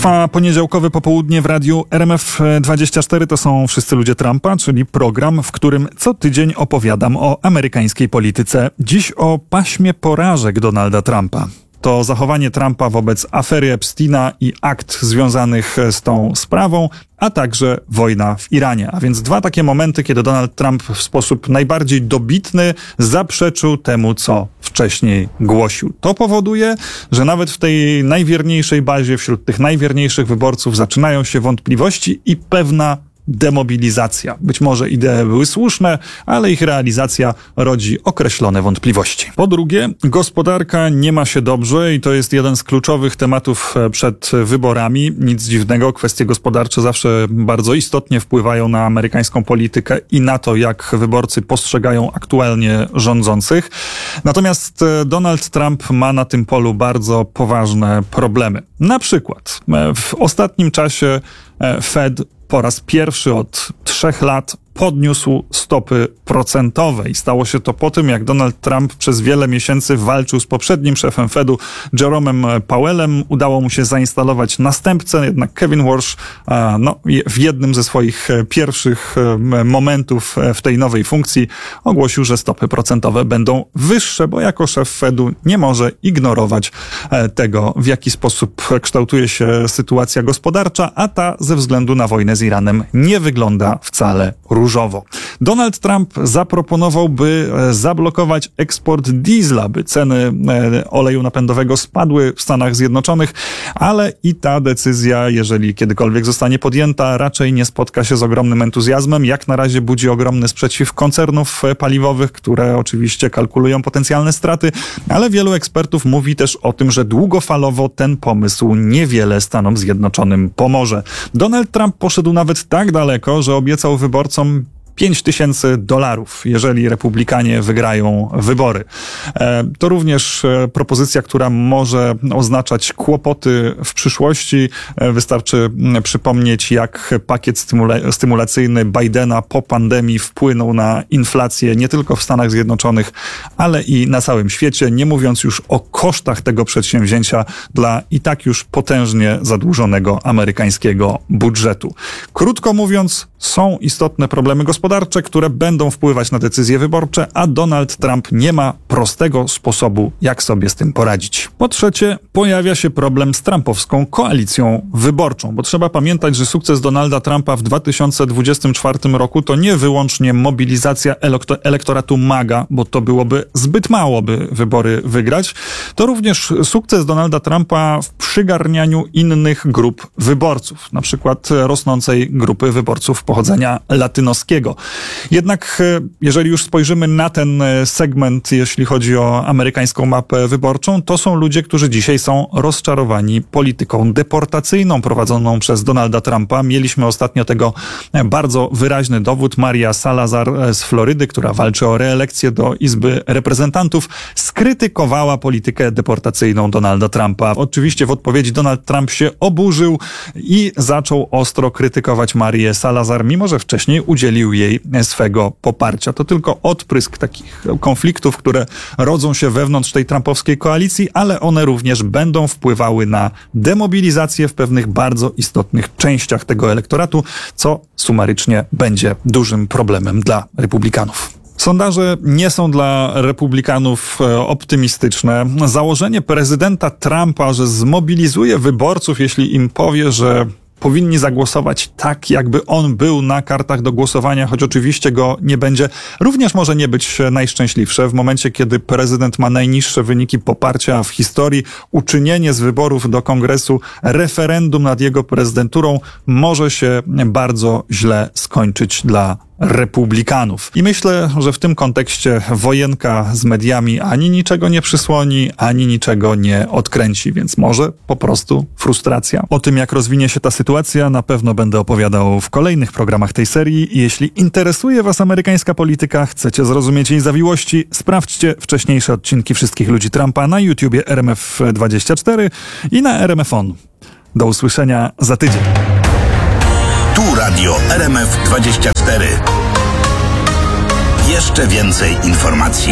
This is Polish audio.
Trwa poniedziałkowe popołudnie w radiu RMF24. To są Wszyscy ludzie Trumpa, czyli program, w którym co tydzień opowiadam o amerykańskiej polityce. Dziś o paśmie porażek Donalda Trumpa. To zachowanie Trumpa wobec afery Epsteina i akt związanych z tą sprawą, a także wojna w Iranie. A więc dwa takie momenty, kiedy Donald Trump w sposób najbardziej dobitny zaprzeczył temu, co wcześniej głosił. To powoduje, że nawet w tej najwierniejszej bazie, wśród tych najwierniejszych wyborców zaczynają się wątpliwości i pewna demobilizacja. Być może idee były słuszne, ale ich realizacja rodzi określone wątpliwości. Po drugie, gospodarka nie ma się dobrze i to jest jeden z kluczowych tematów przed wyborami. Nic dziwnego, kwestie gospodarcze zawsze bardzo istotnie wpływają na amerykańską politykę i na to, jak wyborcy postrzegają aktualnie rządzących. Natomiast Donald Trump ma na tym polu bardzo poważne problemy. Na przykład w ostatnim czasie Fed po raz pierwszy od 3 lat podniósł stopy procentowe i stało się to po tym, jak Donald Trump przez wiele miesięcy walczył z poprzednim szefem Fedu, Jeromem Powellem. Udało mu się zainstalować następcę, jednak Kevin Warsh w jednym ze swoich pierwszych momentów w tej nowej funkcji ogłosił, że stopy procentowe będą wyższe, bo jako szef Fedu nie może ignorować tego, w jaki sposób kształtuje się sytuacja gospodarcza, a ta ze względu na wojnę z Iranem nie wygląda wcale różowo. Donald Trump zaproponował, by zablokować eksport diesla, by ceny oleju napędowego spadły w Stanach Zjednoczonych, ale i ta decyzja, jeżeli kiedykolwiek zostanie podjęta, raczej nie spotka się z ogromnym entuzjazmem. Jak na razie budzi ogromny sprzeciw koncernów paliwowych, które oczywiście kalkulują potencjalne straty, ale wielu ekspertów mówi też o tym, że długofalowo ten pomysł niewiele Stanom Zjednoczonym pomoże. Donald Trump poszedł nawet tak daleko, że obiecał wyborcom $5,000, jeżeli republikanie wygrają wybory. To również propozycja, która może oznaczać kłopoty w przyszłości. Wystarczy przypomnieć, jak pakiet stymulacyjny Bidena po pandemii wpłynął na inflację nie tylko w Stanach Zjednoczonych, ale i na całym świecie, nie mówiąc już o kosztach tego przedsięwzięcia dla i tak już potężnie zadłużonego amerykańskiego budżetu. Krótko mówiąc, są istotne problemy gospodarcze, które będą wpływać na decyzje wyborcze, a Donald Trump nie ma prostego sposobu, jak sobie z tym poradzić. Po trzecie, pojawia się problem z trumpowską koalicją wyborczą, bo trzeba pamiętać, że sukces Donalda Trumpa w 2024 roku to nie wyłącznie mobilizacja elektoratu MAGA, bo to byłoby zbyt mało, by wybory wygrać. To również sukces Donalda Trumpa w przygarnianiu innych grup wyborców, na przykład rosnącej grupy wyborców pochodzenia latynoskiego. Jednak jeżeli już spojrzymy na ten segment, jeśli chodzi o amerykańską mapę wyborczą, to są ludzie, którzy dzisiaj są rozczarowani polityką deportacyjną prowadzoną przez Donalda Trumpa. Mieliśmy ostatnio tego bardzo wyraźny dowód. Maria Salazar z Florydy, która walczy o reelekcję do Izby Reprezentantów, skrytykowała politykę deportacyjną Donalda Trumpa. Oczywiście w odpowiedzi Donald Trump się oburzył i zaczął ostro krytykować Marię Salazar, mimo że wcześniej udzielił jej swego poparcia. To tylko odprysk takich konfliktów, które rodzą się wewnątrz tej trumpowskiej koalicji, ale one również będą wpływały na demobilizację w pewnych bardzo istotnych częściach tego elektoratu, co sumarycznie będzie dużym problemem dla republikanów. Sondaże nie są dla republikanów optymistyczne. Założenie prezydenta Trumpa, że zmobilizuje wyborców, jeśli im powie, że powinni zagłosować tak, jakby on był na kartach do głosowania, choć oczywiście go nie będzie, również może nie być najszczęśliwsze. W momencie, kiedy prezydent ma najniższe wyniki poparcia w historii, uczynienie z wyborów do Kongresu referendum nad jego prezydenturą może się bardzo źle skończyć dla republikanów. I myślę, że w tym kontekście wojenka z mediami ani niczego nie przysłoni, ani niczego nie odkręci, więc może po prostu frustracja. O tym, jak rozwinie się ta sytuacja, na pewno będę opowiadał w kolejnych programach tej serii. Jeśli interesuje Was amerykańska polityka, chcecie zrozumieć jej zawiłości, sprawdźcie wcześniejsze odcinki Wszystkich ludzi Trumpa na YouTubie RMF24 i na RMF On. Do usłyszenia za tydzień. Tu Radio RMF24. Jeszcze więcej informacji.